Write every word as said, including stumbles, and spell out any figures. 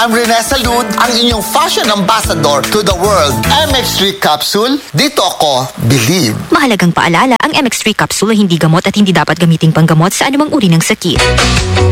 I'm Rene Salud, ang inyong fashion ambassador to the world. M X three Capsule, dito ako believe. Mahalagang paalala, ang M X three capsule ay hindi gamot at hindi dapat gamiting panggamot sa anumang uri ng sakit.